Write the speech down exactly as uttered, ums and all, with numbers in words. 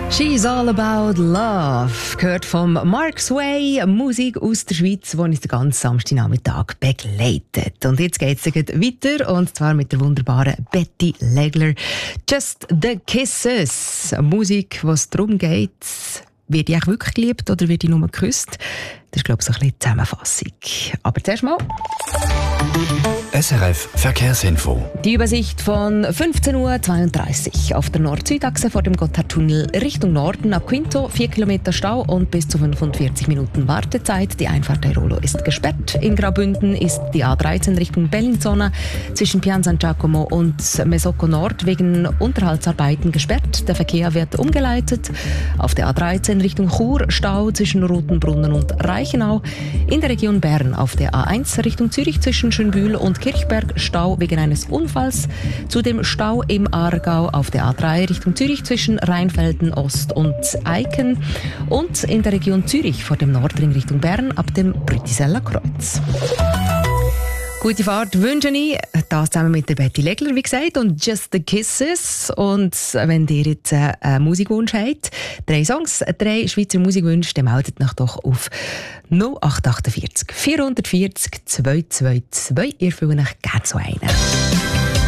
She's all about love. Gehört vom Mark Sway, Musik aus der Schweiz, die uns den ganzen Samstagnachmittag begleitet. Und jetzt geht es weiter, und zwar mit der wunderbaren Betty Legler. Just the Kisses. Musik, wo es darum geht, wird ich wirklich geliebt oder wird ich nur geküsst? Das ist, glaube ich, so ein bisschen die Zusammenfassung. Aber zuerst mal S R F Verkehrsinfo. die Übersicht von fünfzehn Uhr zweiunddreißig auf der Nord-Süd-Achse vor dem Gotthardtunnel Richtung Norden ab Quinto, vier Kilometer Stau und bis zu fünfundvierzig Minuten Wartezeit. Die Einfahrt Airolo ist gesperrt. In Graubünden ist die A dreizehn Richtung Bellinzona zwischen Pian San Giacomo und Mesocco Nord wegen Unterhaltsarbeiten gesperrt. Der Verkehr wird umgeleitet. Auf der A dreizehn Richtung Chur Stau zwischen Rotenbrunnen und Reichenau. In der Region Bern auf der A eins Richtung Zürich zwischen Schönbühl und Kirchberg Stau wegen eines Unfalls. Zudem Stau im Aargau auf der A drei Richtung Zürich zwischen Rheinfelden Ost und Eiken. Und in der Region Zürich vor dem Nordring Richtung Bern ab dem Brütiseller Kreuz. Gute Fahrt wünsche ich, das zusammen mit der Betty Legler, wie gesagt, und Just the Kisses. Und wenn ihr jetzt einen Musikwunsch habt, drei Songs, drei Schweizer Musikwünsche, dann meldet euch doch auf null acht acht vier vierhundertvierzig zweihundertzweiundzwanzig. Ihr fühlt euch gerne so einen.